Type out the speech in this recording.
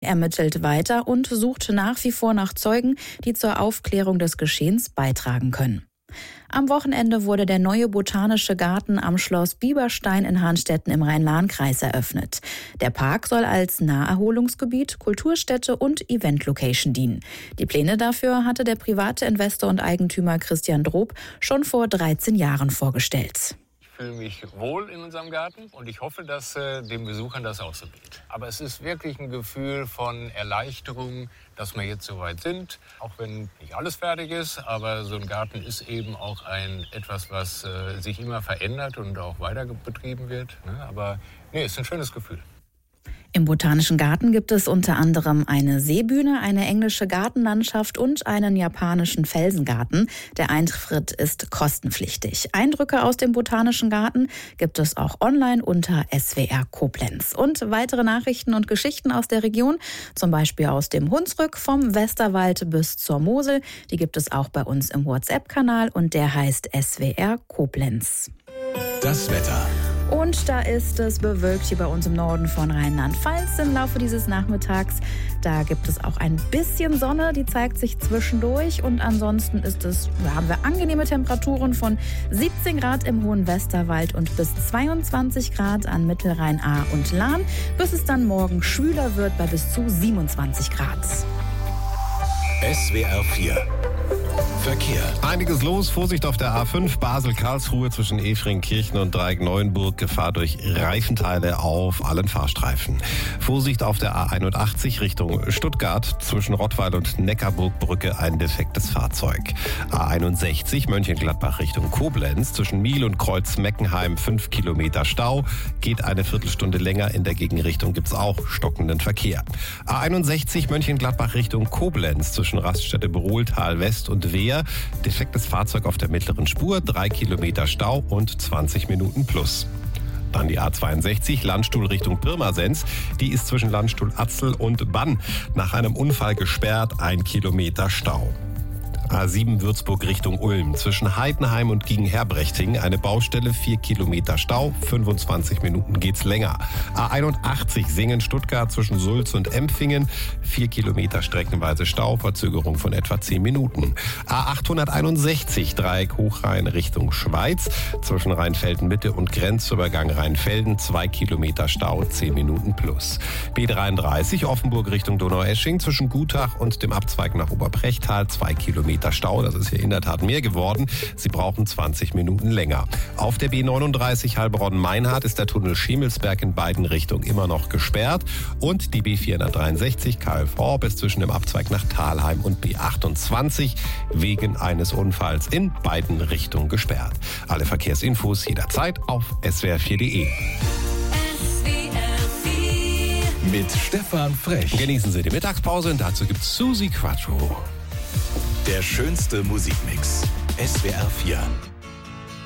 ermittelt weiter und sucht nach wie vor nach Zeugen, die zur Aufklärung des Geschehens beitragen können. Am Wochenende wurde der neue Botanische Garten am Schloss Bieberstein in Hahnstetten im Rhein-Lahn-Kreis eröffnet. Der Park soll als Naherholungsgebiet, Kulturstätte und Event-Location dienen. Die Pläne dafür hatte der private Investor und Eigentümer Christian Drob schon vor 13 Jahren vorgestellt. Ich fühle mich wohl in unserem Garten und ich hoffe, dass den Besuchern das auch so geht. Aber es ist wirklich ein Gefühl von Erleichterung, dass wir jetzt so weit sind. Auch wenn nicht alles fertig ist, aber so ein Garten ist eben auch etwas, was sich immer verändert und auch weiter betrieben wird. Aber es ist ein schönes Gefühl. Im Botanischen Garten gibt es unter anderem eine Seebühne, eine englische Gartenlandschaft und einen japanischen Felsengarten. Der Eintritt ist kostenpflichtig. Eindrücke aus dem Botanischen Garten gibt es auch online unter SWR Koblenz. Und weitere Nachrichten und Geschichten aus der Region, zum Beispiel aus dem Hunsrück, vom Westerwald bis zur Mosel, die gibt es auch bei uns im WhatsApp-Kanal und der heißt SWR Koblenz. Das Wetter. Und da ist es bewölkt hier bei uns im Norden von Rheinland-Pfalz im Laufe dieses Nachmittags. Da gibt es auch ein bisschen Sonne, die zeigt sich zwischendurch. Und ansonsten haben wir angenehme Temperaturen von 17 Grad im hohen Westerwald und bis 22 Grad an Mittelrhein, Ahr und Lahn, bis es dann morgen schwüler wird bei bis zu 27 Grad. SWR 4 Verkehr. Einiges los. Vorsicht auf der A5 Basel-Karlsruhe zwischen Efringkirchen und Dreieck-Neuenburg. Gefahr durch Reifenteile auf allen Fahrstreifen. Vorsicht auf der A81 Richtung Stuttgart zwischen Rottweil und Neckarburgbrücke ein defektes Fahrzeug. A61 Mönchengladbach Richtung Koblenz zwischen Miel und Kreuz-Meckenheim 5 Kilometer Stau. Geht eine Viertelstunde länger. In der Gegenrichtung gibt's auch stockenden Verkehr. A61 Mönchengladbach Richtung Koblenz zwischen Raststätte Berohltal West und Wehr. Defektes Fahrzeug auf der mittleren Spur, 3 Kilometer Stau und 20 Minuten plus. Dann die A62 Landstuhl Richtung Pirmasens. Die ist zwischen Landstuhl Atzel und Bann nach einem Unfall gesperrt, 1 Kilometer Stau. A7 Würzburg Richtung Ulm. Zwischen Heidenheim und Gießen-Herbrechting eine Baustelle, 4 Kilometer Stau, 25 Minuten geht's länger. A81 Singen-Stuttgart zwischen Sulz und Empfingen, 4 Kilometer streckenweise Stau, Verzögerung von etwa 10 Minuten. A861 Dreieck Hochrhein Richtung Schweiz. Zwischen Rheinfelden-Mitte und Grenzübergang Rheinfelden, 2 Kilometer Stau, 10 Minuten plus. B33 Offenburg Richtung Donaueschingen zwischen Gutach und dem Abzweig nach Oberbrechtal, 2 Kilometer Stau, das ist hier in der Tat mehr geworden. Sie brauchen 20 Minuten länger. Auf der B39 Heilbronn-Meinhardt ist der Tunnel Schemelsberg in beiden Richtungen immer noch gesperrt und die B463 KFH bis zwischen dem Abzweig nach Thalheim und B28 wegen eines Unfalls in beiden Richtungen gesperrt. Alle Verkehrsinfos jederzeit auf swr4.de. Mit Stefan Frech. Genießen Sie die Mittagspause und dazu gibt's Susi Quattro. Der schönste Musikmix. SWR 4.